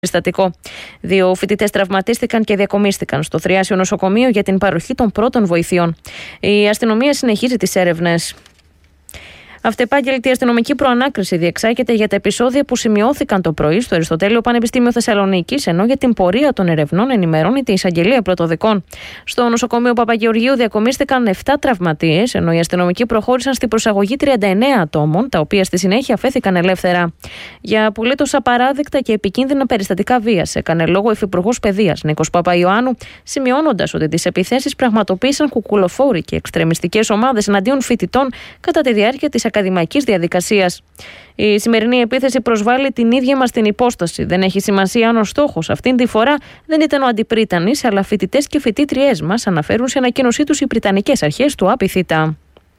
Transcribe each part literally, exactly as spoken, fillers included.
περιστατικό. Δύο φοιτητές τραυματίστηκαν και διακομίστηκαν στο Θριάσιο νοσοκομείο για την παροχή των πρώτων βοηθειών. Η αστυνομία συνεχίζει τις έρευνες. Αυτεπάγγελτη αστυνομική προανάκριση διεξάγεται για τα επεισόδια που σημειώθηκαν το πρωί στο Αριστοτέλειο Πανεπιστήμιο Θεσσαλονίκης, ενώ για την πορεία των ερευνών ενημερώνεται η εισαγγελία πρωτοδικών. Στο νοσοκομείο Παπαγεωργίου διακομίστηκαν επτά τραυματίες, ενώ οι αστυνομικοί προχώρησαν στην προσαγωγή τριάντα εννέα ατόμων, τα οποία στη συνέχεια αφέθηκαν ελεύθερα. Για απολύτως απαράδεκτα και επικίνδυνα περιστατικά βίας έκανε λόγο ο Υφυπουργός Παιδείας Νίκος Παπαϊωάννου, σημειώνοντας ότι τις επιθέσεις πραγματοποίησαν κουκουλοφόροι και εξτρεμιστικές ομάδες εναντίον φοιτητών κατά τη διάρκεια της ακαδημαϊκής διαδικασίας. Η σημερινή επίθεση προσβάλλει την ίδια μας την υπόσταση. Δεν έχει σημασία αν ο στόχος αυτήν τη φορά δεν ήταν ο αντιπρίτανης, αλλά φοιτητές και φοιτήτριές μας, αναφέρουν σε ανακοίνωσή τους οι Βρυτανικές αρχές του ΑΠΙΘΙΤΑ.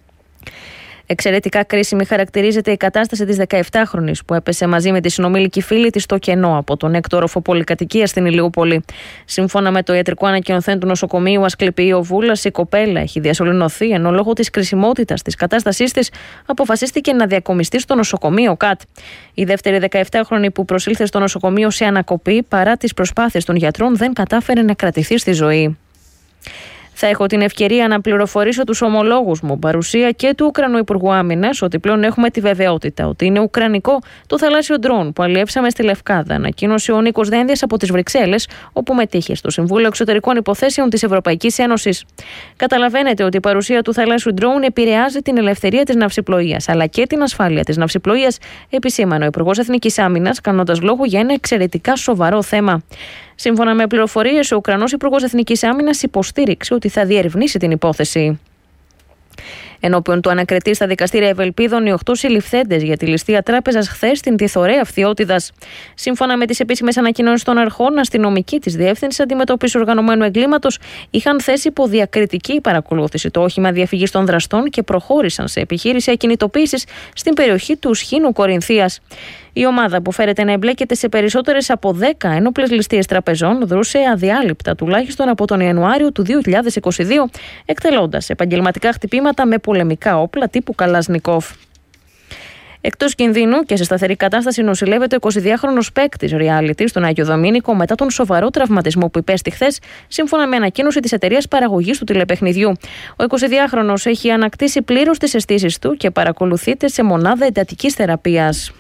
Εξαιρετικά κρίσιμη χαρακτηρίζεται η κατάσταση της δεκαεπτάχρονης που έπεσε μαζί με τη συνομήλικη φίλη της στο κενό από τον έκτο όροφο πολυκατοικίας στην Ηλιούπολη. Σύμφωνα με το ιατρικό ανακοινωθέν του νοσοκομείου Ασκληπιείου Βούλας, η κοπέλα έχει διασωληνωθεί, ενώ λόγω της κρισιμότητας της κατάστασής της αποφασίστηκε να διακομιστεί στο νοσοκομείο ΚΑΤ. Η δεύτερη δεκαεπτάχρονη που προσήλθε στο νοσοκομείο σε ανακοπή, παρά τις προσπάθειες των γιατρών, δεν κατάφερε να κρατηθεί στη ζωή. Θα έχω την ευκαιρία να πληροφορήσω τους ομολόγους μου, παρουσία και του Ουκρανού Υπουργού Άμυνας, ότι πλέον έχουμε τη βεβαιότητα ότι είναι ουκρανικό το θαλάσσιο ντρόουν που αλλιεύσαμε στη Λευκάδα, ανακοίνωσε ο Νίκος Δένδιας από τις Βρυξέλλες, όπου μετήχε στο Συμβούλιο Εξωτερικών Υποθέσεων της Ευρωπαϊκής Ένωσης. Καταλαβαίνετε ότι η παρουσία του θαλάσσιου ντρόουν επηρεάζει την ελευθερία της ναυσιπλοείας, αλλά και την ασφάλεια της ναυσιπλοείας, επισήμανε ο Υπουργός Εθνικής Άμυνας, κάνοντας λόγο για ένα εξαιρετικά σοβαρό θέμα. Σύμφωνα με πληροφορίες, ο Ουκρανός Υπουργός Εθνικής Άμυνας υποστήριξε ότι θα διερευνήσει την υπόθεση. Ενώπιον του ανακριτή στα δικαστήρια Ευελπίδων, οι οκτώ συλληφθέντες για τη ληστεία τράπεζας χθες στην Τιθωρέα Φθιώτιδας. Σύμφωνα με τις επίσημες ανακοινώσεις των αρχών, αστυνομικοί της Διεύθυνσης Αντιμετώπισης Οργανωμένου Εγκλήματος είχαν θέσει υπό διακριτική παρακολούθηση το όχημα διαφυγής των δραστών και προχώρησαν σε επιχείρηση ακινητοποίησης στην περιοχή του Σχήνου Κορινθίας. Η ομάδα, που φέρεται να εμπλέκεται σε περισσότερες από δέκα ένοπλες ληστείες τραπεζών, δρούσε αδιάλειπτα τουλάχιστον από τον Ιανουάριο του δύο χιλιάδες είκοσι δύο, εκτελώντας επαγγελματικά χτυπήματα με πολεμικά όπλα τύπου Καλάσνικοφ. Εκτός κινδύνου και σε σταθερή κατάσταση νοσηλεύεται ο εικοσιδυάχρονος παίκτης reality στον Άγιο Δομήνικο μετά τον σοβαρό τραυματισμό που υπέστη χθες, σύμφωνα με ανακοίνωση της εταιρείας παραγωγής του τηλεπαιχνιδιού. Ο εικοσιδυάχρονος έχει ανακτήσει πλήρως τις αισθήσεις του και παρακολουθείται σε μονάδα εντατικής θεραπείας.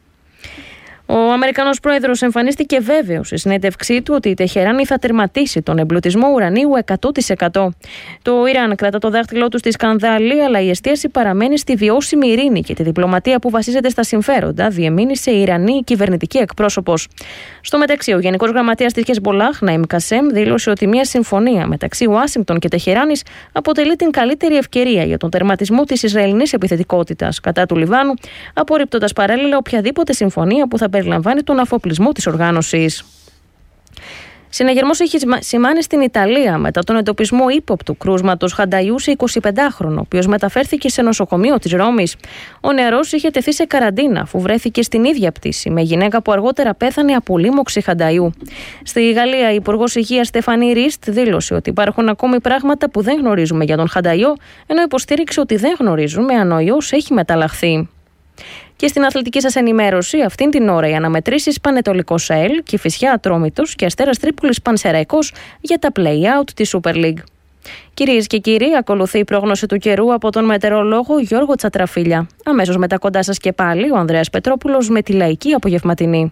Ο Αμερικανός πρόεδρος εμφανίστηκε βέβαιος στη συνέντευξή του ότι η Τεχεράνη θα τερματίσει τον εμπλουτισμό ουρανίου εκατό τοις εκατό. Το Ιράν κρατά το δάχτυλό του στη σκανδάλη, αλλά η εστίαση παραμένει στη βιώσιμη ειρήνη και τη διπλωματία που βασίζεται στα συμφέροντα, διεμήνυσε η Ιρανή κυβερνητική εκπρόσωπος. Στο μεταξύ, ο Γενικός Γραμματέας της Χεσμπολάχ, Ναΐμ Κασέμ, δήλωσε ότι μια συμφωνία μεταξύ Ουάσιγκτον και Τεχεράνης αποτελεί την καλύτερη ευκαιρία για τον τερματισμό της Ισραηλινής επιθετικότητας κατά του Λιβάνου, απορρίπτοντας παράλληλα οποιαδήποτε συμφωνία που θα περιλαμβάνει τον αφοπλισμό της οργάνωσης. Συναγερμός έχει σημάνει στην Ιταλία μετά τον εντοπισμό ύποπτου κρούσματος χανταϊού σε εικοσιπεντάχρονο, ο οποίος μεταφέρθηκε σε νοσοκομείο της Ρώμης. Ο νεαρός είχε τεθεί σε καραντίνα αφού βρέθηκε στην ίδια πτήση με γυναίκα που αργότερα πέθανε από λίμωξη χανταϊού. Στη Γαλλία, η Υπουργός Υγείας Στεφανή Ριστ δήλωσε ότι υπάρχουν ακόμη πράγματα που δεν γνωρίζουμε για τον χανταϊό, ενώ υποστήριξε ότι δεν γνωρίζουμε αν ο ιός έχει μεταλλαχθεί. Και στην αθλητική σας ενημέρωση, αυτήν την ώρα οι αναμετρήσεις Πανετολικός ΑΕΛ, Κηφισιά Ατρόμητος και Αστέρας Τρίπολης Πανσεραϊκός για τα play-out της Super League. Κυρίες και κύριοι, ακολουθεί η πρόγνωση του καιρού από τον μετεωρολόγο Γιώργο Τσατραφίλια. Αμέσως μετά κοντά σας και πάλι ο Ανδρέας Πετρόπουλος με τη λαϊκή απογευματινή.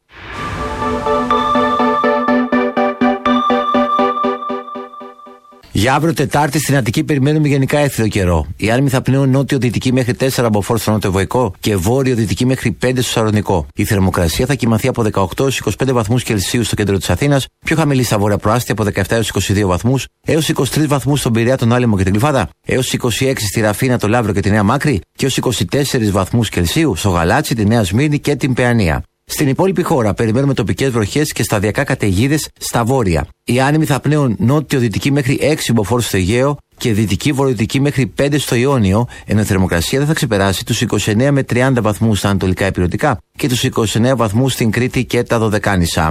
Για αύριο Τετάρτη στην Αττική περιμένουμε γενικά έθριο καιρό. Οι άνεμοι θα πνέουν νότιο-δυτική μέχρι τέσσερα από φόρ στο νότιο-βοϊκό και βόρειο-δυτική μέχρι πέντε στο Σαλονικό. Η θερμοκρασία θα κοιμαθεί από δεκαοκτώ έως είκοσι πέντε βαθμούς Κελσίου στο κέντρο της Αθήνας, πιο χαμηλή στα βόρεια προάστια από δεκαεπτά έως είκοσι δύο βαθμούς, έως είκοσι τρεις βαθμούς στον Πειραιά, τον Άλυμο και την Γλυφάδα, έως είκοσι έξι στη Ραφίνα, το Λαύριο και τη Νέα Μάκρη και έως είκοσι τέσσερις βαθμούς Κελσίου στο Γαλάτσι, τη Νέα Σμύρνη και την Παιανία. Στην υπόλοιπη χώρα περιμένουμε τοπικές βροχές και σταδιακά καταιγίδες στα βόρεια. Οι άνεμοι θα πνέουν νότιο-δυτική μέχρι έξι μποφόρ στο Αιγαίο και δυτική-βορειοδυτική μέχρι πέντε στο Ιόνιο, ενώ η θερμοκρασία δεν θα ξεπεράσει τους είκοσι εννέα με τριάντα βαθμούς στα ανατολικά ηπειρωτικά και τους είκοσι εννέα βαθμούς στην Κρήτη και τα Δωδεκάνησα.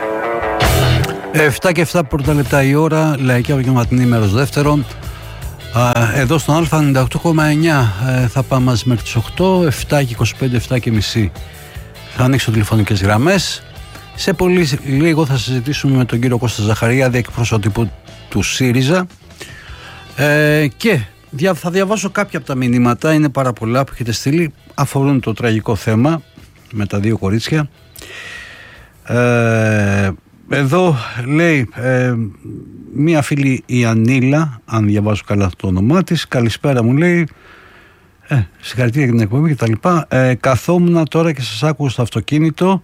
εφτά και επτά πρώτα λεπτά η ώρα, λαϊκή απογευματινή μέρος δεύτερον. Εδώ στον Α ενενήντα οκτώ κόμμα εννιά θα πάμε μαζί μέχρι τις οκτώ, επτά και είκοσι πέντε, επτά και μισή θα ανοίξω τηλεφωνικές γραμμές. Σε πολύ λίγο θα συζητήσουμε με τον κύριο Κώστα Ζαχαριάδη, εκπρόσωπο του ΣΥΡΙΖΑ, ε, και θα διαβάσω κάποια από τα μηνύματα, είναι πάρα πολλά που έχετε στείλει, αφορούν το τραγικό θέμα με τα δύο κορίτσια. ε, Εδώ λέει ε, μία φίλη, η Ανίλα, αν διαβάζω καλά το όνομά της, καλησπέρα μου, λέει, ε, συγχαρητήρια για την εκπομπή και τα λοιπά. Ε, καθόμουν τώρα και σας άκουγα στο αυτοκίνητο,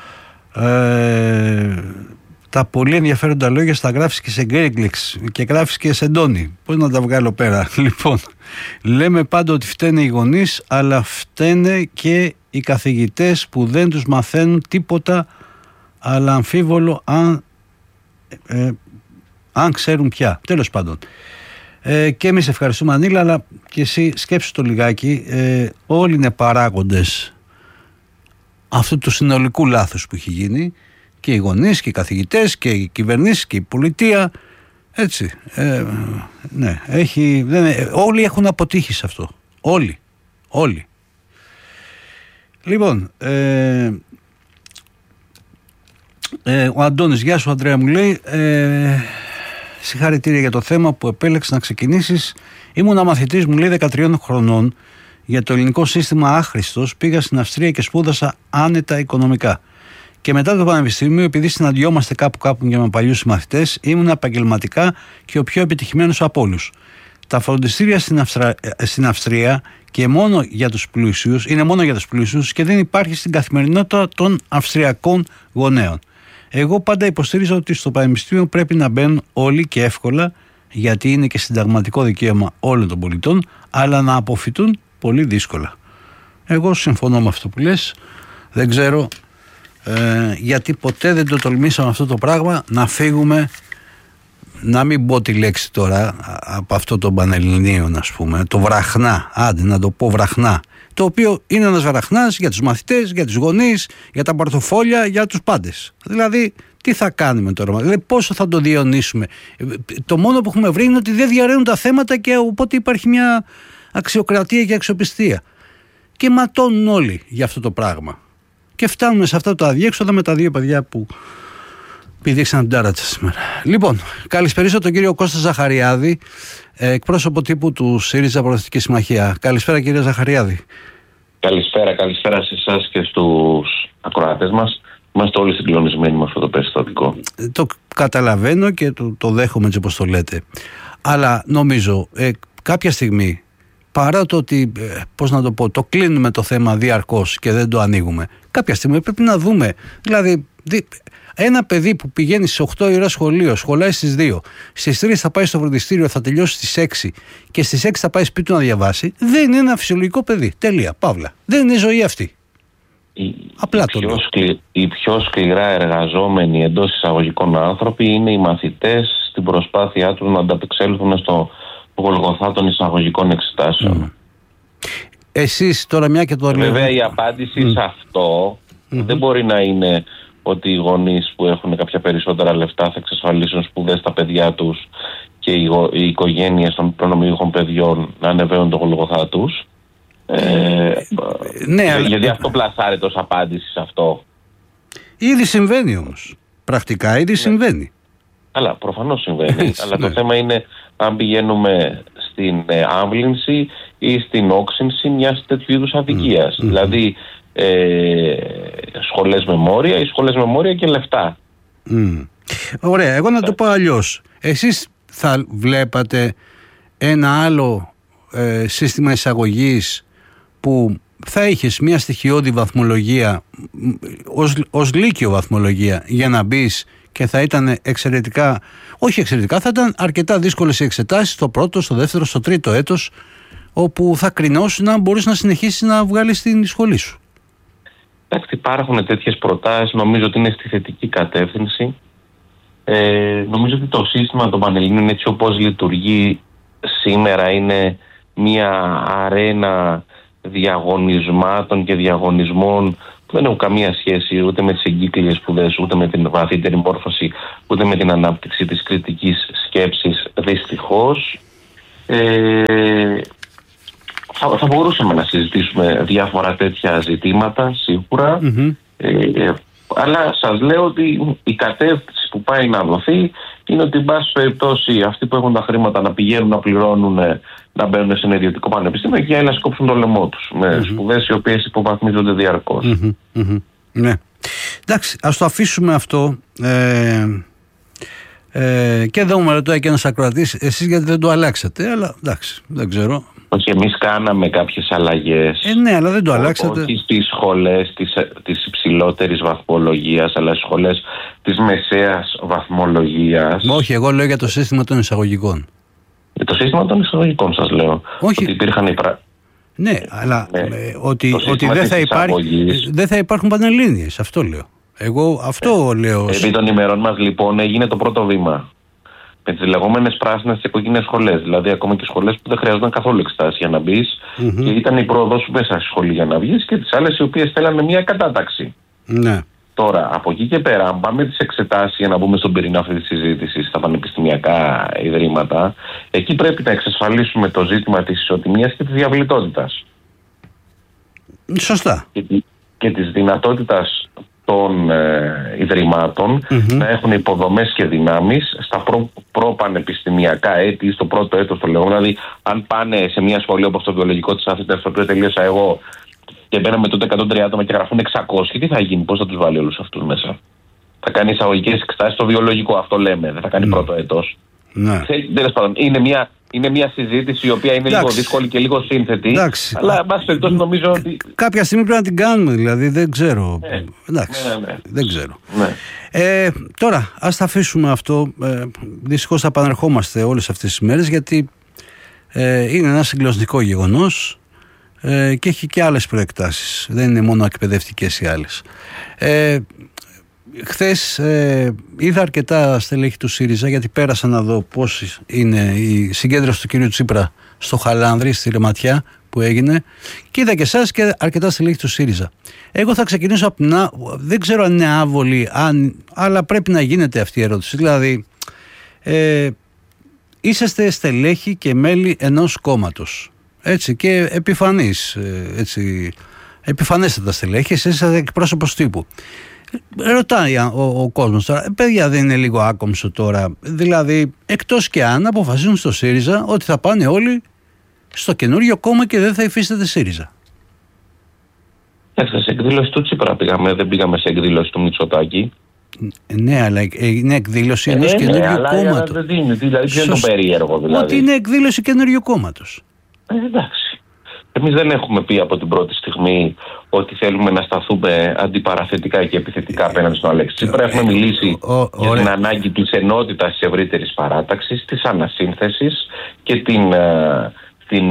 ε, τα πολύ ενδιαφέροντα λόγια στα γράφεις και σε γκρίγκλεξ και γράφεις και σε ντόνι. Πώς να τα βγάλω πέρα? Λοιπόν, λέμε πάντα ότι φταίνε οι γονείς, αλλά φταίνε και οι καθηγητές που δεν τους μαθαίνουν τίποτα, αλλά αμφίβολο αν, ε, αν ξέρουν πια. Τέλος πάντων. Ε, και εμείς ευχαριστούμε, Ανίλα, αλλά και εσύ σκέψου το λιγάκι. Ε, όλοι είναι παράγοντες αυτού του συνολικού λάθους που έχει γίνει, και οι γονείς και οι καθηγητές και οι κυβερνήσεις και η πολιτεία. Έτσι. Ε, ναι, έχει, δεν, όλοι έχουν αποτύχει σε αυτό. Όλοι. Όλοι. Λοιπόν, ε, Ε, ο Αντώνης, γεια σου Ανδρέα, μου λέει, ε, συγχαρητήρια για το θέμα που επέλεξες να ξεκινήσεις. Ήμουν μαθητής, μου λέει, δεκατριών χρονών, για το ελληνικό σύστημα άχρηστος. Πήγα στην Αυστρία και σπούδασα άνετα οικονομικά. Και μετά το πανεπιστήμιο, επειδή συναντιόμαστε κάπου κάπου και με παλιούς μαθητές, ήμουν επαγγελματικά και ο πιο επιτυχημένος από όλους. Τα φροντιστήρια στην, Αυστρα... στην Αυστρία και μόνο για τους πλούσιους, είναι μόνο για τους πλούσιους και δεν υπάρχει στην καθημερινότητα των αυστριακών γονέων. Εγώ πάντα υποστήριζα ότι στο πανεπιστήμιο πρέπει να μπαίνουν όλοι και εύκολα, γιατί είναι και συνταγματικό δικαίωμα όλων των πολιτών, αλλά να αποφυτούν πολύ δύσκολα. Εγώ συμφωνώ με αυτό που λες. Δεν ξέρω ε, γιατί ποτέ δεν το τολμήσαμε αυτό το πράγμα, να φύγουμε, να μην πω τη λέξη τώρα, από αυτό το πανελληνίο, να πούμε, το βραχνά, άντε να το πω βραχνά, το οποίο είναι ένας βραχνάς για τους μαθητές, για τους γονείς, για τα πορτοφόλια, για τους πάντες. Δηλαδή, τι θα κάνουμε τώρα, δηλαδή πόσο θα το διαιωνίσουμε? Το μόνο που έχουμε βρει είναι ότι δεν διαρρέουν τα θέματα και οπότε υπάρχει μια αξιοκρατία και αξιοπιστία. Και ματώνουν όλοι για αυτό το πράγμα. Και φτάνουμε σε αυτά τα αδιέξοδα με τα δύο παιδιά που πηδήξαν την τάρατσα σήμερα. Λοιπόν, καλησπερίσω τον κύριο Κώστα Ζαχαριάδη, εκπρόσωπο τύπου του ΣΥΡΙΖΑ Προοδευτική Συμμαχία. Καλησπέρα, κύριε Ζαχαριάδη. Καλησπέρα, καλησπέρα σε εσάς και στους ακροατές μας. Είμαστε όλοι συγκλονισμένοι με αυτό το περιστατικό. Το καταλαβαίνω και το, το δέχομαι έτσι όπως το λέτε. Αλλά νομίζω ε, κάποια στιγμή, παρά το ότι, ε, πώς να το πω, το κλείνουμε το θέμα διαρκώς και δεν το ανοίγουμε, κάποια στιγμή πρέπει να δούμε. Δηλαδή, δι, ένα παιδί που πηγαίνει στις οκτώ η ώρα σχολείο, σχολάει στις δύο, στις τρεις θα πάει στο φροντιστήριο, θα τελειώσει στις έξι και στις έξι θα πάει σπίτι του να διαβάσει, δεν είναι ένα φυσιολογικό παιδί. Τέλεια, παύλα. Δεν είναι ζωή αυτή. Οι, Απλά οι, πιο σκλη, οι πιο σκληρά εργαζόμενοι εντός εισαγωγικών άνθρωποι είναι οι μαθητές στην προσπάθειά τους να ανταπεξέλθουν στο γολγοθά των εισαγωγικών εξετάσεων. Mm. Εσείς τώρα μια και το λέτε. Βέβαια η απάντηση mm. σε αυτό mm-hmm. δεν μπορεί να είναι ότι οι γονείς που έχουν κάποια περισσότερα λεφτά θα εξασφαλίσουν σπουδές στα παιδιά τους και οι, οι οικογένειες των προνομιούχων παιδιών να ανεβαίνουν το γολγοθά τους. Ε, ναι, ε, αλλά... Γιατί αυτό πλασάρει ως απάντηση σε αυτό. Ήδη συμβαίνει όμως. Πρακτικά ήδη ναι. συμβαίνει. Αλλά προφανώς συμβαίνει. Αλλά ναι. το θέμα είναι αν πηγαίνουμε στην ε, άμβλυνση ή στην όξυνση μιας τέτοιου είδους αδικίας. Mm. Δηλαδή ε, σχολές με μόρια ή σχολές με μόρια και λεφτά. Mm. Ωραία, εγώ να το πω αλλιώς. Εσείς θα βλέπατε ένα άλλο ε, σύστημα εισαγωγής που θα είχες μια στοιχειώδη βαθμολογία ως, ως λύκειο βαθμολογία για να μπεις και θα ήταν εξαιρετικά, όχι εξαιρετικά, θα ήταν αρκετά δύσκολες οι εξετάσεις στο πρώτο, στο δεύτερο, στο τρίτο έτος, όπου θα κρινώσουν να μπορείς να συνεχίσεις να βγάλεις την σχολή σου. Εντάξει, υπάρχουν τέτοιες προτάσεις, νομίζω ότι είναι στη θετική κατεύθυνση. Ε, νομίζω ότι το σύστημα των Πανελληνίων έτσι όπως λειτουργεί σήμερα είναι μια αρένα διαγωνισμάτων και διαγωνισμών που δεν έχουν καμία σχέση ούτε με τις εγκύκλειες σπουδές, ούτε με την βαθύτερη μόρφωση, ούτε με την ανάπτυξη της κριτικής σκέψης, δυστυχώς. Ε, θα, θα μπορούσαμε να συζητήσουμε διάφορα τέτοια ζητήματα σίγουρα. Mm-hmm. Ε, αλλά σας λέω ότι η κατεύθυνση που πάει να δοθεί είναι ότι, εν πάση περιπτώσει, αυτοί που έχουν τα χρήματα να πηγαίνουν να πληρώνουν, να μπαίνουν σε ένα ιδιωτικό πανεπιστήμιο και να σκόψουν το λαιμό τους με mm-hmm. σπουδές οι οποίες υποβαθμίζονται διαρκώς. Mm-hmm. Mm-hmm. Ναι. Εντάξει, ας το αφήσουμε αυτό. Ε, ε, και εδώ μου ρωτάει και ένας ακροατής, εσείς γιατί δεν το αλλάξατε, αλλά εντάξει, δεν ξέρω. Όχι, εμείς κάναμε κάποιες αλλαγές. Ε, ναι, αλλά δεν το αλλάξατε. Όχι στις σχολές της, της υψηλότερης βαθμολογίας, αλλά στις σχολές της μεσαίας βαθμολογίας. Όχι, εγώ λέω για το σύστημα των εισαγωγικών. Για το σύστημα των εισαγωγικών σας λέω. Όχι. Ότι υπήρχαν οι πρα... Ναι, αλλά ναι. Ε, ότι, ότι δεν, θα υπάρχει, δεν θα υπάρχουν πανελλήνιες, αυτό λέω. Εγώ αυτό ε, λέω. Επί των ημερών μας λοιπόν έγινε το πρώτο βήμα. Με τις λεγόμενες πράσινες οικογένειες σχολές. Δηλαδή, ακόμα και σχολές που δεν χρειάζονταν καθόλου εξετάσεις για να μπεις. Mm-hmm. Και ήταν η πρόοδος σου μέσα στη σχολή για να βγεις, και τις άλλες οι οποίες θέλανε μια κατάταξη. Ναι. Τώρα, από εκεί και πέρα, αν πάμε τις εξετάσεις για να μπούμε στον πυρήνα αυτή τη συζήτηση στα πανεπιστημιακά ιδρύματα, εκεί πρέπει να εξασφαλίσουμε το ζήτημα της ισοτιμίας και της διαβλητότητας. Σωστά. Και, και της δυνατότητας των ε, ιδρυμάτων mm-hmm. να έχουν υποδομές και δυνάμεις στα προ, προπανεπιστημιακά έτη, στο πρώτο έτος το λεγόμενο. Δηλαδή, αν πάνε σε μια σχολή όπως το βιολογικό της Αθήνας, στο οποίο τελείωσα εγώ, και μπαίναμε τότε εκατόν τρία άτομα και γραφούν εξακόσια, τι θα γίνει, πώς θα τους βάλει όλους αυτούς μέσα? Θα κάνει εισαγωγικές εξετάσεις στο βιολογικό, αυτό λέμε, δεν θα κάνει mm. πρώτο έτος. Ναι. Τέλος πάντων, είναι μια, είναι μια συζήτηση η οποία είναι Εντάξει. λίγο δύσκολη και λίγο σύνθετη. Εντάξει. Αλλά, εν πάση περιπτώσει, νομίζω ότι. Κάποια στιγμή πρέπει να την κάνουμε, δηλαδή, δεν ξέρω. Ναι. Εντάξει. Ναι, ναι. Δεν ξέρω. Ναι. Ε, τώρα, ας τα αφήσουμε αυτό. Ε, δυστυχώς θα επανερχόμαστε όλες αυτές τις μέρες, γιατί ε, είναι ένα συγκλονιστικό γεγονός. Ε, και έχει και άλλες προεκτάσεις. Δεν είναι μόνο εκπαιδευτικές οι άλλες. Ε, χθες ε, είδα αρκετά στελέχη του ΣΥΡΙΖΑ, γιατί πέρασα να δω πώς είναι η συγκέντρωση του κυρίου Τσίπρα στο Χαλάνδρη, στη Ρεματιά που έγινε, και είδα και εσάς και αρκετά στελέχη του ΣΥΡΙΖΑ. Εγώ θα ξεκινήσω από την α... δεν ξέρω αν είναι άβολη, αν... αλλά πρέπει να γίνεται αυτή η ερώτηση. Δηλαδή ε, είσαστε στελέχη και μέλη ενός κόμματος, έτσι, και επιφανής, έτσι, επιφανέστατα στελέχη, εσείς είσαστε εκπρόσωπος τύπου. Ρωτάει ο, ο κόσμος τώρα, παιδιά, δεν είναι λίγο άκομψο τώρα? Δηλαδή, εκτός και αν αποφασίζουν στο ΣΥΡΙΖΑ ότι θα πάνε όλοι στο καινούριο κόμμα και δεν θα υφίσταται ΣΥΡΙΖΑ. Έφτασε σε εκδήλωση του Τσίπρα πήγαμε, δεν πήγαμε σε εκδήλωση του Μητσοτάκη. Ναι, αλλά είναι εκδήλωση ενός ε, καινούριου ναι, κόμματος. Αλλά δεν είναι, δηλαδή ποιο είναι το περίεργο, δηλαδή? Ότι είναι εκδήλωση καινούριου κόμματος. Ε, εντάξει. Εμείς δεν έχουμε πει από την πρώτη στιγμή ότι θέλουμε να σταθούμε αντιπαραθετικά και επιθετικά απέναντι στον Αλέξη Τσίπρα. Έχουμε μιλήσει ο, ο, για την ανάγκη της ενότητας της ευρύτερης παράταξης, της ανασύνθεσης και την, την,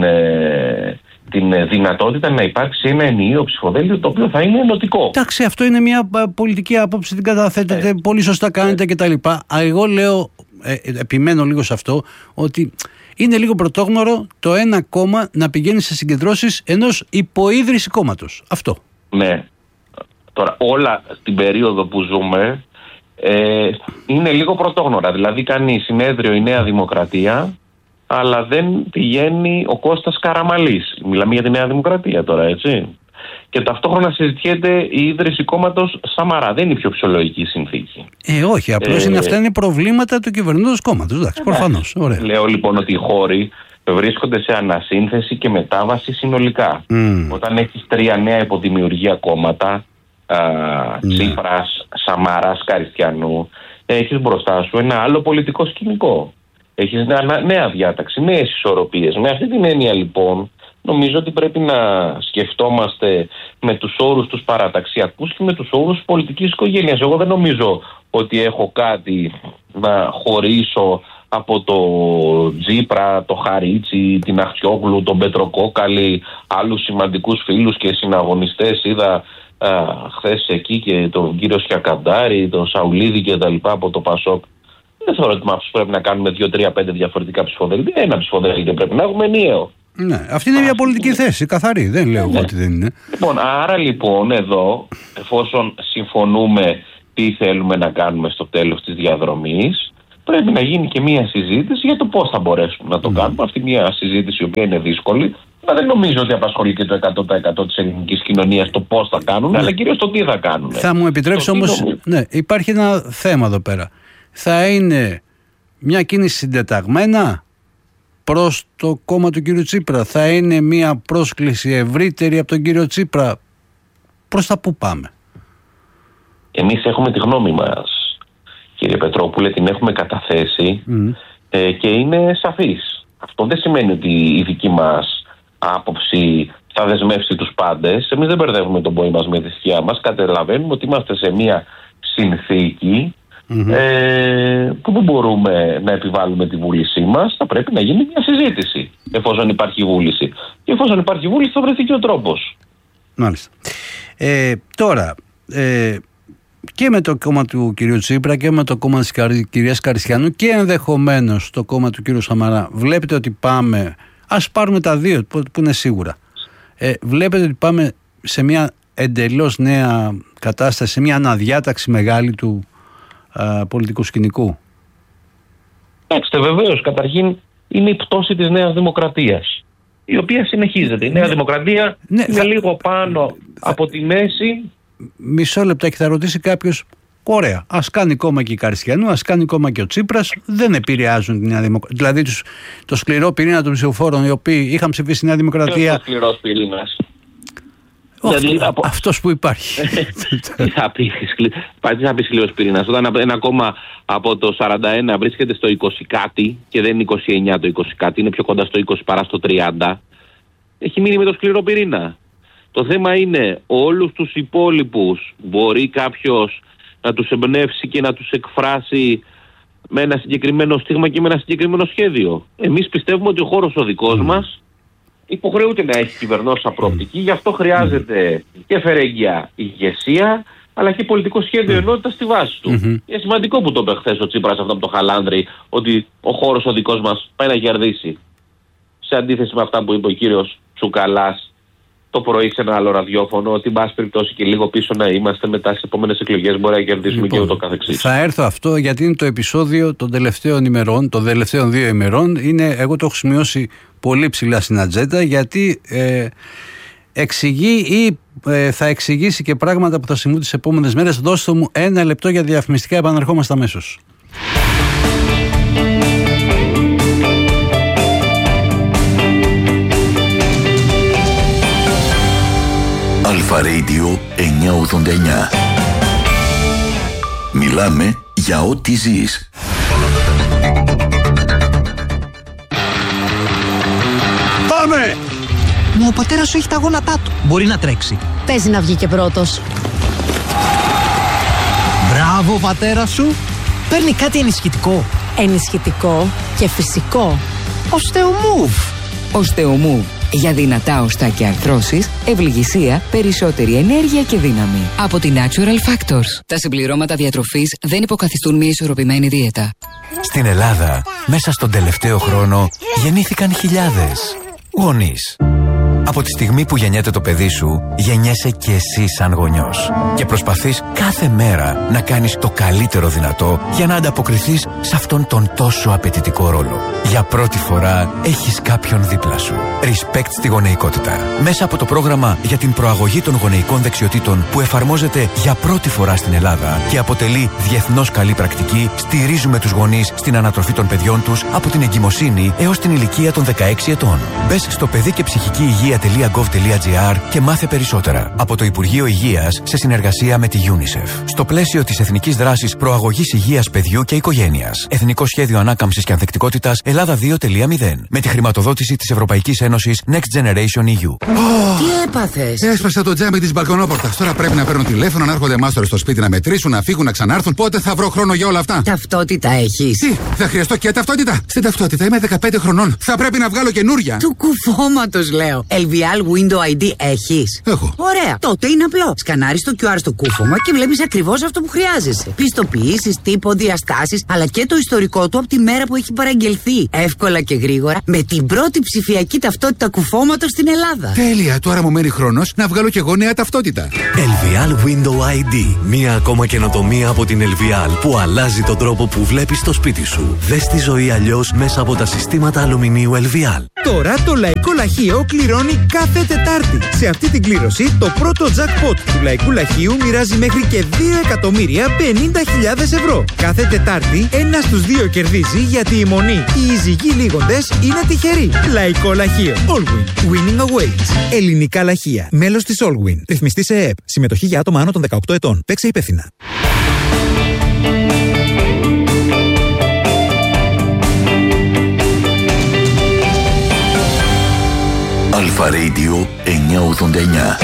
την δυνατότητα να υπάρξει ένα ενιαίο ψηφοδέλτιο το οποίο θα είναι ενωτικό. Εντάξει, αυτό είναι μια πολιτική άποψη, την καταθέτετε, ε, πολύ σωστά κάνετε ε, κτλ. Εγώ λέω, ε, επιμένω λίγο σε αυτό, ότι είναι λίγο πρωτόγνωρο το ένα κόμμα να πηγαίνει σε συγκεντρώσεις ενός υποίδρυση κόμματος. Αυτό. Ναι. Τώρα όλα την περίοδο που ζούμε ε, είναι λίγο πρωτόγνωρα. Δηλαδή κάνει συνέδριο η Νέα Δημοκρατία, αλλά δεν πηγαίνει ο Κώστας Καραμαλής. Μιλάμε για τη Νέα Δημοκρατία τώρα, έτσι. Και ταυτόχρονα συζητιέται η ίδρυση κόμματος Σαμαρά. Δεν είναι η πιο φυσιολογική συνθήκη. Ε, όχι. Απλώς ε, είναι αυτά είναι προβλήματα του κυβερνώντος κόμματος. Εντάξει, προφανώς. Ωραία. Λέω λοιπόν ότι οι χώροι βρίσκονται σε ανασύνθεση και μετάβαση συνολικά. Mm. Όταν έχεις τρία νέα υποδημιουργία κόμματα, α, mm. Τσίπρας, Σαμαράς, Καριστιανού, έχεις μπροστά σου ένα άλλο πολιτικό σκηνικό. Έχεις νέα, νέα διάταξη, νέες ισορροπίες. Με αυτή την έννοια λοιπόν, νομίζω ότι πρέπει να σκεφτόμαστε με τους όρους τους παραταξιακούς και με τους όρους πολιτικής οικογένειας. Εγώ δεν νομίζω ότι έχω κάτι να χωρίσω από το Τζίπρα, το Χαρίτσι, την Αχτσιόγλου, τον Πετροκόκαλη, άλλους σημαντικούς φίλους και συναγωνιστές. Είδα χθες εκεί και τον κύριο Σιακαντάρη, τον Σαουλίδη και τα λοιπά από το Πασόκ. Δεν θεωρώ ότι με αυτούς πρέπει να κάνουμε δύο, τρία, πέντε διαφορετικά ψηφοδέλτια. Ένα ψηφοδέλτιο πρέπει να έχουμε ενιαίο. Ναι, αυτή είναι μια πολιτική θέση, καθαρή, δεν λέω ναι. ότι δεν είναι. Λοιπόν, άρα λοιπόν εδώ, εφόσον συμφωνούμε τι θέλουμε να κάνουμε στο τέλος της διαδρομής, πρέπει να γίνει και μία συζήτηση για το πώς θα μπορέσουμε να το mm. κάνουμε. Αυτή μία συζήτηση, η οποία είναι δύσκολη, αλλά δεν νομίζω ότι απασχολεί και το εκατό τοις εκατό της ελληνικής κοινωνίας το πώς θα κάνουν, mm. αλλά κυρίως το τι θα κάνουν. Θα μου επιτρέψει όμως, ναι, υπάρχει ένα θέμα εδώ πέρα. Θα είναι μια κίνηση συντεταγμένα προς το κόμμα του κύριου Τσίπρα, θα είναι μια πρόσκληση ευρύτερη από τον κύριο Τσίπρα? Προς τα πού πάμε? Εμείς έχουμε τη γνώμη μας, κύριε Πετρόπουλε, την έχουμε καταθέσει mm. ε, και είναι σαφής. Αυτό δεν σημαίνει ότι η δική μας άποψη θα δεσμεύσει τους πάντες. Εμείς δεν μπερδεύουμε τον πόη μας με τη θυσιά μας. Καταλαβαίνουμε ότι είμαστε σε μια συνθήκη mm-hmm. ε, που δεν μπορούμε να επιβάλλουμε τη βούλησή μας. Θα πρέπει να γίνει μια συζήτηση εφόσον υπάρχει βούληση. Και εφόσον υπάρχει βούληση θα βρεθεί και ο τρόπος. Μάλιστα. Ε, τώρα, ε, και με το κόμμα του κυρίου Τσίπρα και με το κόμμα της κυρίας Καριστιανού και ενδεχομένως το κόμμα του κυρίου Σαμαρά, βλέπετε ότι πάμε, ας πάρουμε τα δύο που είναι σίγουρα, ε, βλέπετε ότι πάμε σε μια εντελώς νέα κατάσταση, σε μια αναδιάταξη μεγάλη του α, πολιτικού σκηνικού? Κοιτάξτε, βεβαίως, καταρχήν είναι η πτώση της Νέας Δημοκρατίας, η οποία συνεχίζεται. Η Νέα ναι. Δημοκρατία ναι, είναι θα... λίγο πάνω θα... από τη μέση. Μισό λεπτό και θα ρωτήσει κάποιος, ωραία, ας κάνει κόμμα και η Καριστιανού, ας κάνει κόμμα και ο Τσίπρας, δεν επηρεάζουν τη Νέα Δημοκρατία. Δηλαδή τους, το σκληρό πυρήνα των ψηφοφόρων οι οποίοι είχαν ψηφίσει τη Νέα Δημοκρατία. Ο σκληρός πυρήνας. Δηλαδή, από... αυτός που υπάρχει. Τι θα πει, θα πει σκληρός πυρήνας? Όταν ένα κόμμα από το σαράντα ένα βρίσκεται στο είκοσι κάτι και δεν είναι είκοσι εννιά το είκοσι κάτι, είναι πιο κοντά στο είκοσι παρά στο τριάντα, έχει μείνει με το σκληρό πυρήνα. Το θέμα είναι όλους τους υπόλοιπους μπορεί κάποιος να τους εμπνεύσει και να τους εκφράσει με ένα συγκεκριμένο στίγμα και με ένα συγκεκριμένο σχέδιο. Εμείς πιστεύουμε ότι ο χώρος ο δικός mm. μας υποχρεούται να έχει κυβερνόσα προοπτική, γι' αυτό χρειάζεται mm. και φερέγγια ηγεσία, αλλά και πολιτικό σχέδιο mm. ενότητα στη βάση του. Mm-hmm. Είναι σημαντικό που το είπε χθες ο Τσίπρας αυτό από το Χαλάνδρη, ότι ο χώρος ο δικός μας πάει να κερδίσει. Σε αντίθεση με αυτά που είπε ο κύριος Τσουκαλάς το πρωί σε ένα άλλο ραδιόφωνο, ότι εν πάση περιπτώσει και λίγο πίσω να είμαστε, μετά στις επόμενες εκλογές μπορεί να κερδίσουμε λοιπόν, και ούτω καθεξής. Θα έρθω αυτό γιατί είναι το επεισόδιο των τελευταίων ημερών, των τελευταίων δύο ημερών. Είναι, εγώ το έχω σημειώσει πολύ ψηλά στην ατζέντα, γιατί ε, εξηγεί ή ε, θα εξηγήσει και πράγματα που θα συμβούν τις επόμενες μέρες. Δώστε μου ένα λεπτό για διαφημιστικά, επαναρχόμαστε αμέσως. Αλφα Radio εννιακόσια ογδόντα εννιά. Μιλάμε για ό,τι ζεις. Πάμε! Μα ο πατέρας σου έχει τα γόνατά του. Μπορεί να τρέξει. Παίζει να βγει και πρώτος. Μπράβο, πατέρα σου. Παίρνει κάτι ενισχυτικό. Ενισχυτικό και φυσικό. Οστεομούβ. Οστεομούβ. Για δυνατά οστά και αρθρώσεις, ευληγησία, περισσότερη ενέργεια και δύναμη. Από τη Natural Factors. Τα συμπληρώματα διατροφής δεν υποκαθιστούν μια ισορροπημένη δίαιτα. Στην Ελλάδα, μέσα στον τελευταίο χρόνο, γεννήθηκαν χιλιάδες γονείς. Από τη στιγμή που γεννιέται το παιδί σου, γεννιέσαι και εσύ σαν γονιός. Και προσπαθείς κάθε μέρα να κάνεις το καλύτερο δυνατό για να ανταποκριθείς σε αυτόν τον τόσο απαιτητικό ρόλο. Για πρώτη φορά έχεις κάποιον δίπλα σου. Respect στη γονεϊκότητα. Μέσα από το πρόγραμμα για την προαγωγή των γονεϊκών δεξιοτήτων που εφαρμόζεται για πρώτη φορά στην Ελλάδα και αποτελεί διεθνώς καλή πρακτική, στηρίζουμε τους γονείς στην ανατροφή των παιδιών τους από την εγκυμοσύνη έως την ηλικία των δεκαέξι ετών. Μπες στο παιδί και ψυχική υγεία .gov.gr και μάθε περισσότερα από το Υπουργείο Υγείας σε συνεργασία με τη UNICEF. Στο πλαίσιο της Εθνικής Δράσης Προαγωγής Υγείας Παιδιού και Οικογένειας. Εθνικό Σχέδιο Ανάκαμψης και Ανθεκτικότητας Ελλάδα δύο κόμμα μηδέν. Με τη χρηματοδότηση της Ευρωπαϊκής Ένωσης Next Generation ι γιου. Oh, τι έπαθες? Έσπασα το τζάμι της μπαλκονόπορτας. Τώρα πρέπει να παίρνω τηλέφωνο, να έρχονται μάστορες στο σπίτι να μετρήσουν, να φύγουν, να ξανάρθουν. Πότε θα βρω χρόνο για όλα αυτά? Ταυτότητα έχεις? Τι, θα χρειαστώ και ταυτότητα? Στην ταυτότητα είμαι δεκαπέντε χρονών. Θα πρέπει να βγάλω καινούρια. Του κουφώματος λέω. ελ βι ελ Window άι ντι έχεις? Έχω. Ωραία. Τότε είναι απλό. Σκανάρεις το κιου αρ στο κούφωμα και βλέπεις ακριβώς αυτό που χρειάζεσαι. Πιστοποιήσεις, τύπο, διαστάσεις, αλλά και το ιστορικό του από τη μέρα που έχει παραγγελθεί. Εύκολα και γρήγορα, με την πρώτη ψηφιακή ταυτότητα κουφώματος στην Ελλάδα. Τέλεια. Τώρα μου μένει χρόνος να βγάλω κι εγώ νέα ταυτότητα. ελ βι ελ Window άι ντι. Μία ακόμα καινοτομία από την ελ βι ελ που αλλάζει τον τρόπο που βλέπεις το σπίτι σου. Δες τη ζωή αλλιώς μέσα από τα συστήματα αλουμινίου ελ βι ελ. Τώρα το Λαϊκό Λαχείο κληρώνει κάθε Τετάρτη. Σε αυτή την κλήρωση, το πρώτο jackpot του Λαϊκού Λαχείου μοιράζει μέχρι και δύο εκατομμύρια πενήντα χιλιάδες ευρώ. Κάθε Τετάρτη, ένα στους δύο κερδίζει, γιατί η μονή, οι εισηγοί λίγοντες είναι τυχεροί. Λαϊκό Λαχείο. Allwin. Winning awaits. Ελληνικά Λαχεία. Μέλος της Allwin. Ρυθμιστή σε ΕΕΠ. Συμμετοχή για άτομα άνω των δεκαοκτώ ετών. Παίξε υπεύθυνα. Αλφα Radio εννιακόσια ογδόντα εννιά.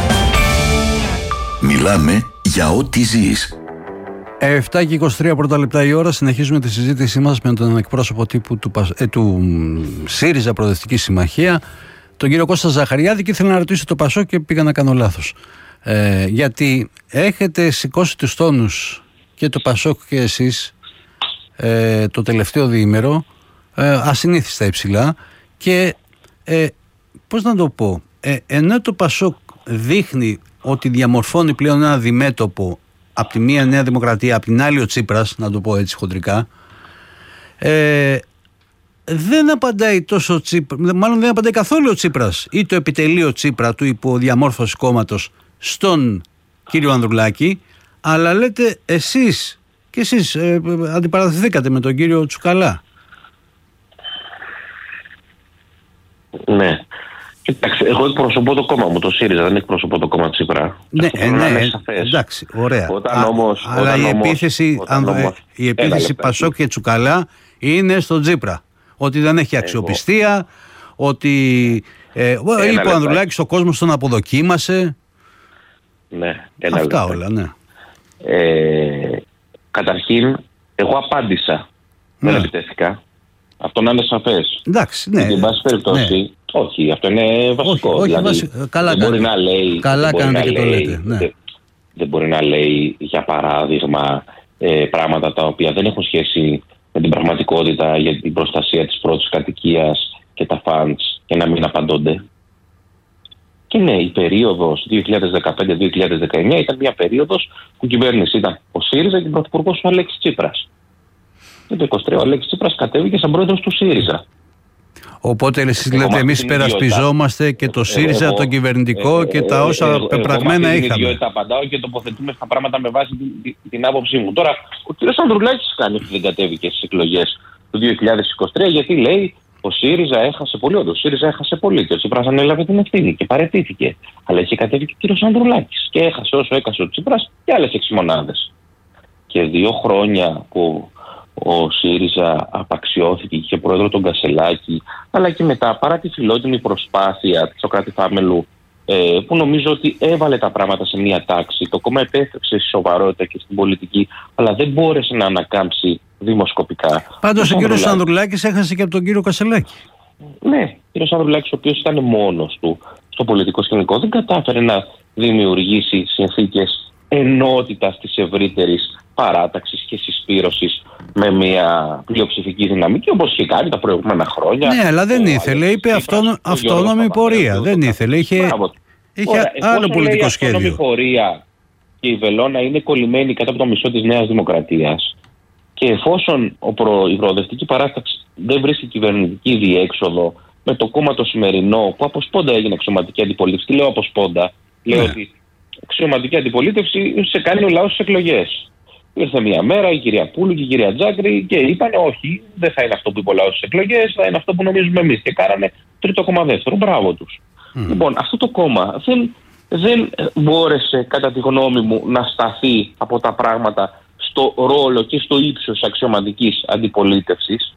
Μιλάμε για ό,τι ζεις. επτά και είκοσι τρία πρώτα λεπτά η ώρα. Συνεχίζουμε τη συζήτησή μας με τον εκπρόσωπο τύπου του, ε, του ΣΥΡΙΖΑ Προοδευτική Συμμαχία, τον κύριο Κώστα Ζαχαριάδη, και ήθελα να ρωτήσω το Πασόκ και πήγα να κάνω λάθος. Ε, γιατί έχετε σηκώσει τους τόνους και το Πασόκ και εσείς ε, το τελευταίο διήμερο ε, ασυνήθιστα υψηλά και ε, πώς να το πω, ε, ενώ το Πασόκ δείχνει ότι διαμορφώνει πλέον ένα αντιμέτωπο, από τη μία Νέα Δημοκρατία, από την άλλη ο Τσίπρας, να το πω έτσι χοντρικά, ε, δεν απαντάει τόσο ο Τσίπρας, μάλλον δεν απαντάει καθόλου ο Τσίπρας ή το επιτελείο Τσίπρα του υποδιαμόρφωση κόμματος στον κύριο Ανδρουλάκη, αλλά λέτε εσείς και εσείς ε, αντιπαραθεθήκατε με τον κύριο Τσουκαλά. Ναι. Κοιτάξτε, εγώ εκπροσωπώ το κόμμα μου, το ΣΥΡΙΖΑ, δεν εκπροσωπώ το κόμμα Τσίπρα. Ναι, ε, ναι, ε, εντάξει, ωραία. Όταν Α, όμως, αλλά όταν η όμως, επίθεση, αν, όμως, η επίθεση Πασόκ και Τσουκαλά είναι στον Τσίπρα. Ότι δεν έχει αξιοπιστία, εγώ. ότι ε, είπε ο Ανδρουλάκης ο κόσμος τον αποδοκίμασε. Ναι, αυτά λεπτά. όλα, ναι. Ε, καταρχήν, εγώ απάντησα. Ναι. Δεν επιτέθηκα. Αυτό να είναι σαφές. Εντάξει, ναι. Στην πάση περιπτώσει, ναι. όχι, αυτό είναι βασικό. Όχι, όχι, δηλαδή, βασι... καλά δεν μπορεί να λέει, καλά κάνετε και το λέει, λέτε. Ναι. Δεν, δεν μπορεί να λέει, για παράδειγμα, ε, πράγματα τα οποία δεν έχουν σχέση με την πραγματικότητα για την προστασία της πρώτης κατοικίας και τα φαντς και να μην απαντώνται. Και ναι, η περίοδος δύο χιλιάδες δεκαπέντε δύο χιλιάδες δεκαεννιά ήταν μια περίοδος που η κυβέρνηση ήταν ο ΣΥΡΙΖΑ και ο πρωθυπουργός ο Αλέξης Τσίπρας. Και το είκοσι τρία ο Αλέξης Τσίπρας κατέβηκε σαν πρόεδρος του ΣΥΡΙΖΑ. Οπότε εσείς λέτε εμείς υπερασπιζόμαστε και το ΣΥΡΙΖΑ, το κυβερνητικό και τα όσα πεπραγμένα είχαμε. Εγώ με την απαντάω και τοποθετούμε στα πράγματα με βάση την, την άποψή μου. Τώρα, ο κ. Ανδρουλάκης κάνει ότι δεν κατέβηκε στις εκλογές του δύο χιλιάδες είκοσι τρία, γιατί λέει ο ΣΥΡΙΖΑ έχασε πολύ. Όντως, ο ΣΥΡΙΖΑ έχασε πολύ και ο Τσίπρας ανέλαβε την ευθύνη και παραιτήθηκε. Αλλά είχε κατέβει και ο κ. Ανδρουλάκης και έχασε όσο έκασε ο Τσίπρας και άλλες έξι μονάδες. Και δύο χρόνια που ο ΣΥΡΙΖΑ απαξιώθηκε και είχε πρόεδρο τον Κασελάκη, αλλά και μετά, παρά τη φιλότιμη προσπάθεια του Σωκράτη Φάμελου, ε, που νομίζω ότι έβαλε τα πράγματα σε μία τάξη, το κόμμα επέστρεψε στη σοβαρότητα και στην πολιτική, αλλά δεν μπόρεσε να ανακάμψει δημοσκοπικά. Πάντως ο κύριος Ανδρουλάκης έχασε και από τον κύριο Κασελάκη. Ναι, ο κύριος Ανδρουλάκης, ο οποίος ήταν μόνος του στο πολιτικό σκηνικό, δεν κατάφερε να δημιουργήσει συνθήκες ενότητας της ευρύτερης παράταξης και συσπήρωσης με μια πλειοψηφική δυναμική, όπως είχε κάνει τα προηγούμενα χρόνια. Ναι, αλλά δεν ήθελε, είπε αυτόνο, αυτόνομη πορεία. Δεν ήθελε, είχε, είχε Ωραία, άλλο πολιτικό σχέδιο. Αυτόνομη πορεία και η βελόνα είναι κολλημένη κάτω από το μισό της Νέας Δημοκρατίας, και εφόσον ο προ, η προοδευτική παράσταση δεν βρίσκει κυβερνητική διέξοδο με το κόμμα το σημερινό, που από σπόντα έγινε αξιωματική αντιπολίτευση, τι λέω από σπόντα, λέω ναι. ότι αξιωματική αντιπολίτευση σε κάνει ο λαός στις εκλογές. Ήρθε μια μέρα η κυρία Πούλου και η κυρία Τζάκρη και είπαν όχι, δεν θα είναι αυτό που είπε ο λαός στις εκλογές, θα είναι αυτό που νομίζουμε εμείς. Και κάνανε τρίτο κόμμα δεύτερο. Μπράβο τους. Mm. Λοιπόν, αυτό το κόμμα δεν, δεν μπόρεσε, κατά τη γνώμη μου, να σταθεί από τα πράγματα στο ρόλο και στο ύψος αξιωματικής αντιπολίτευσης,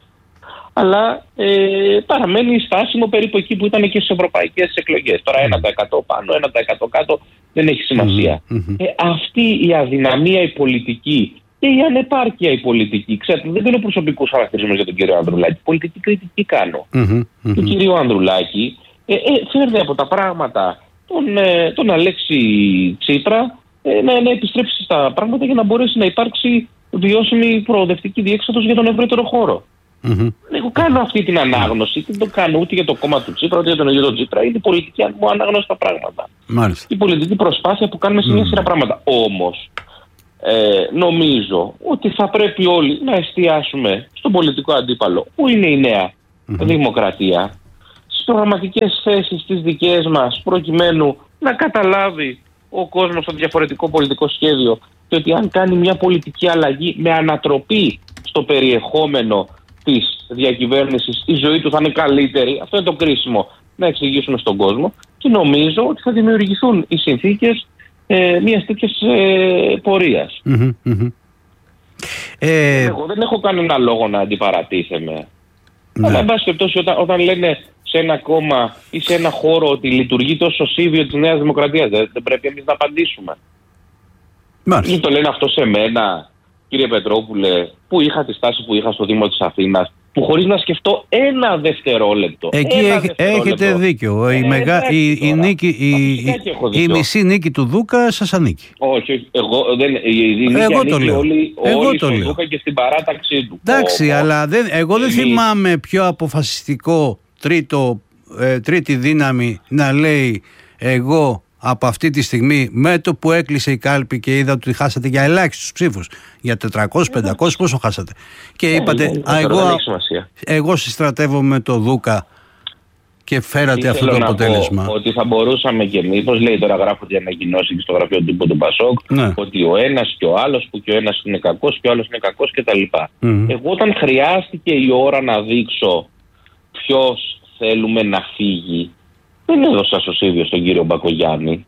αλλά ε, παραμένει στάσιμο περίπου εκεί που ήταν και στις ευρωπαϊκές εκλογές. Τώρα ένα τοις εκατό πάνω, ένα τοις εκατό κάτω δεν έχει σημασία. Mm-hmm. Ε, αυτή η αδυναμία η πολιτική και η ανεπάρκεια η πολιτική, ξέρετε, δεν είναι προσωπικούς χαρακτηρισμούς για τον κύριο Ανδρουλάκη, πολιτική κριτική κάνω. Mm-hmm. Mm-hmm. Του κυρίου Ανδρουλάκη, ε, ε, φέρνει από τα πράγματα τον, ε, τον Αλέξη Τσίπρα ε, να, να επιστρέψει στα πράγματα για να μπορέσει να υπάρξει βιώσιμη προοδευτική διέξοδος για τον ευρύτερο χώρο. Mm-hmm. Εγώ κάνω αυτή την ανάγνωση και δεν το κάνω ούτε για το κόμμα του Τσίπρα ούτε για τον ίδιο τον Τσίπρα. Είναι η πολιτική μου ανάγνωση στα πράγματα. Μάλιστα. Η πολιτική προσπάθεια που κάνουμε σε μια σειρά πράγματα. Όμως ε, νομίζω ότι θα πρέπει όλοι να εστιάσουμε στον πολιτικό αντίπαλο που είναι η νέα mm-hmm. δημοκρατία, στις προγραμματικές θέσεις τις δικές μας, προκειμένου να καταλάβει ο κόσμος το διαφορετικό πολιτικό σχέδιο και ότι αν κάνει μια πολιτική αλλαγή με ανατροπή στο περιεχόμενο της διακυβέρνησης, η ζωή του θα είναι καλύτερη. Αυτό είναι το κρίσιμο να εξηγήσουμε στον κόσμο και νομίζω ότι θα δημιουργηθούν οι συνθήκες ε, μιας τέτοιας ε, πορείας. Mm-hmm, mm-hmm. Ε... Εγώ δεν έχω κανένα λόγο να αντιπαρατήθεμαι. Ναι. Αλλά εν πάση περιπτώσει όταν, όταν λένε σε ένα κόμμα ή σε ένα χώρο ότι λειτουργεί το σωσίβιο της Νέας Δημοκρατίας, δεν, δεν πρέπει εμείς να απαντήσουμε. Μάλιστα. Ή το λένε αυτό σε μένα, κύριε Πετρόπουλε, που είχα τη στάση που είχα στο Δήμο της Αθήνας, που χωρίς να σκεφτώ ένα δευτερόλεπτο. Εκεί ένα έχ, δευτερόλεπτο. Έχετε δίκιο. Ε, η, μεγα, η, η, νίκη, η, η, η μισή νίκη του Δούκα σας ανήκει. Όχι, εγώ, δεν, η, η νίκη εγώ ανήκει το λέω. Όλοι, εγώ όλοι το στον λέω. Δούκα και στην παράταξή του. Εντάξει, ο, αλλά δεν, εγώ δεν εμείς... θυμάμαι πιο αποφασιστικό τρίτο, ε, τρίτη δύναμη να λέει εγώ από αυτή τη στιγμή, με το που έκλεισε η κάλπη και είδα ότι χάσατε για ελάχιστους ψήφους, για τετρακόσιους πεντακόσιους, πόσο χάσατε, και είπατε ε, α, εγώ, εγώ συστρατεύομαι το Δούκα και φέρατε αυτό το αποτέλεσμα. Ότι θα μπορούσαμε και εμείς, πώς λέει τώρα, γράφονται ανακοινώσεις και στο γραφείο τύπου του Πασόκ, ναι. ότι ο ένας και ο άλλος, που και ο ένας είναι κακός και ο άλλος είναι κακός κτλ. Mm. Εγώ όταν χρειάστηκε η ώρα να δείξω ποιος θέλουμε να φύγει, δεν έδωσα σωσίβιο στον κύριο Μπακογιάννη.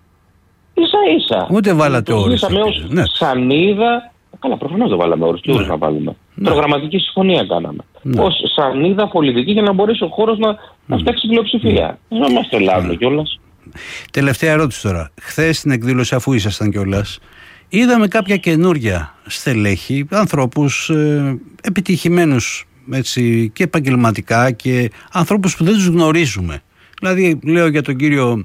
Ίσα ίσα. Ούτε βάλατε όρους. Ήσαμε ως ναι. σανίδα. Καλά, προφανώς δεν βάλαμε όρους. Τι όρους ναι. να βάλουμε. Ναι. Προγραμματική συμφωνία κάναμε. Ναι. Ως σανίδα πολιτική για να μπορέσει ο χώρος να, mm. να φτιάξει πλειοψηφία. Mm. Να μας τρελάμε mm. κιόλας. Τελευταία ερώτηση τώρα. Χθες στην εκδήλωση, αφού ήσασταν κιόλας, είδαμε κάποια καινούρια στελέχη, ανθρώπους ε, επιτυχημένους έτσι, και επαγγελματικά και ανθρώπους που δεν τους γνωρίζουμε. Δηλαδή λέω για τον κύριο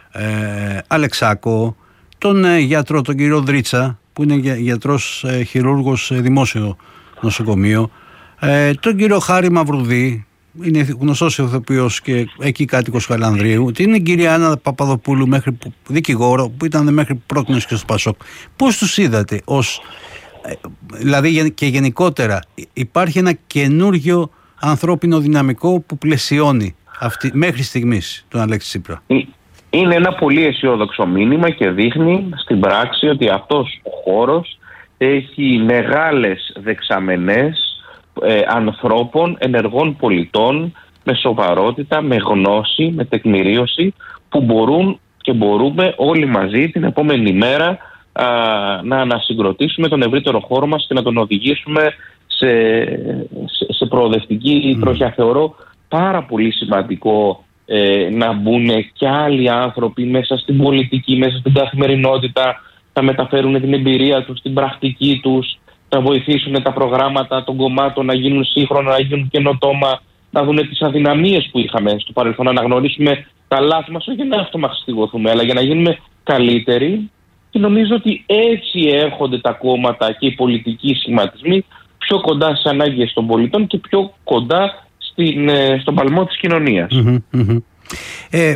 ε, Αλεξάκο, τον ε, γιατρό, τον κύριο Δρίτσα, που είναι για, γιατρός ε, χειρούργος σε δημόσιο νοσοκομείο, ε, τον κύριο Χάρη Μαυρουδή, είναι γνωστός ηθοποιός και εκεί κάτοικος Χαλανδρίου, την κυρία Άννα Παπαδοπούλου, μέχρι που, δικηγόρο, που ήταν μέχρι πρότινος και στο Πασόκ. Πώς τους είδατε ως, ε, δηλαδή και γενικότερα, υπάρχει ένα καινούργιο ανθρώπινο δυναμικό που πλαισιώνει αυτή, μέχρι στιγμής τον Αλέξη Τσίπρα? Είναι ένα πολύ αισιόδοξο μήνυμα και δείχνει στην πράξη ότι αυτός ο χώρος έχει μεγάλες δεξαμενές ε, ανθρώπων, ενεργών πολιτών, με σοβαρότητα, με γνώση, με τεκμηρίωση, που μπορούν και μπορούμε όλοι μαζί την επόμενη μέρα α, να ανασυγκροτήσουμε τον ευρύτερο χώρο μας και να τον οδηγήσουμε σε, σε, σε προοδευτική mm. τροχιά. Θεωρώ πάρα πολύ σημαντικό ε, να μπουν και άλλοι άνθρωποι μέσα στην πολιτική, μέσα στην καθημερινότητα, θα μεταφέρουν την εμπειρία τους, την πρακτική τους, θα βοηθήσουν τα προγράμματα των κομμάτων να γίνουν σύγχρονα, να γίνουν καινοτόμα, να δουν τις αδυναμίες που είχαμε στο παρελθόν, να αναγνωρίσουμε τα λάθη μας, όχι για να αυτομαστιγωθούμε, αλλά για να γίνουμε καλύτεροι. Και νομίζω ότι έτσι έρχονται τα κόμματα και οι πολιτικοί σχηματισμοί πιο κοντά στις ανάγκες των πολιτών και πιο κοντά στην, στον παλμό της κοινωνίας. Mm-hmm, mm-hmm. Ε,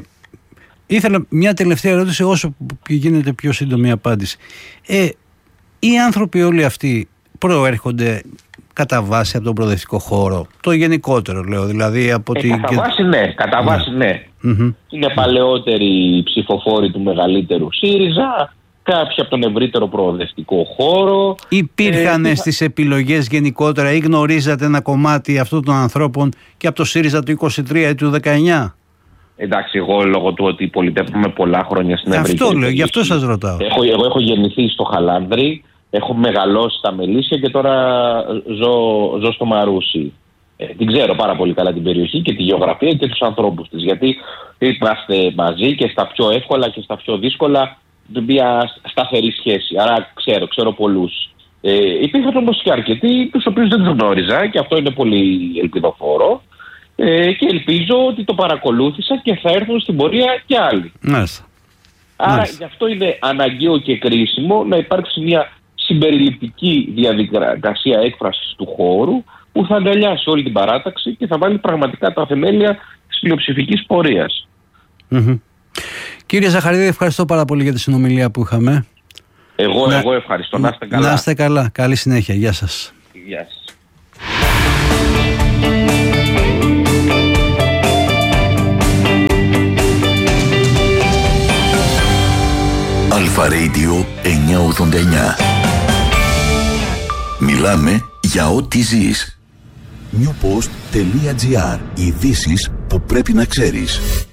ήθελα μια τελευταία ερώτηση, όσο γίνεται πιο σύντομη απάντηση. Ε, οι άνθρωποι όλοι αυτοί προέρχονται κατά βάση από τον προοδευτικό χώρο, το γενικότερο λέω, δηλαδή από ε, την... Κατά βάση ναι, κατά βάση ναι. Mm-hmm. Είναι παλαιότεροι ψηφοφόροι του μεγαλύτερου ΣΥΡΙΖΑ, κάποιοι από τον ευρύτερο προοδευτικό χώρο. Υπήρχαν ε, στις επιλογές γενικότερα ή γνωρίζατε ένα κομμάτι αυτών των ανθρώπων και από το ΣΥΡΙΖΑ του είκοσι τρία ή του δεκαεννιά? Εντάξει, εγώ λόγω του ότι πολιτεύουμε πολλά χρόνια στην Ευρύτερη. Αυτό λέω, γι' αυτό σας ρωτάω. Έχω, εγώ έχω γεννηθεί στο Χαλάνδρι, έχω μεγαλώσει στα Μελίσια και τώρα ζω, ζω στο Μαρούσι. Ε, την ξέρω πάρα πολύ καλά την περιοχή και τη γεωγραφία και τους ανθρώπους της. Γιατί είμαστε μαζί και στα πιο εύκολα και στα πιο δύσκολα, μια σταθερή σχέση. Άρα ξέρω, ξέρω πολλούς. Ε, υπήρχαν όμως και αρκετοί, τους οποίους δεν τους γνώριζα και αυτό είναι πολύ ελπιδοφόρο. ε, και ελπίζω ότι το παρακολούθησα και θα έρθουν στην πορεία και άλλοι. Μάλιστα. Άρα Μάλιστα. γι' αυτό είναι αναγκαίο και κρίσιμο να υπάρξει μια συμπεριληπτική διαδικασία έκφρασης του χώρου που θα αγκαλιάσει όλη την παράταξη και θα βάλει πραγματικά τα θεμέλια της πλειοψηφικής πορείας. Mm-hmm. Κύριε Ζαχαρίδη, ευχαριστώ πάρα πολύ για τη συνομιλία που είχαμε. Εγώ, να, εγώ ευχαριστώ. Να είστε καλά. Να είστε καλά. Καλή συνέχεια. Γεια σας. Γεια σας. Αλφα Radio εννιακόσια ογδόντα εννιά. Μιλάμε για ό,τι ζεις. newpost.gr. Ειδήσεις που πρέπει να ξέρεις.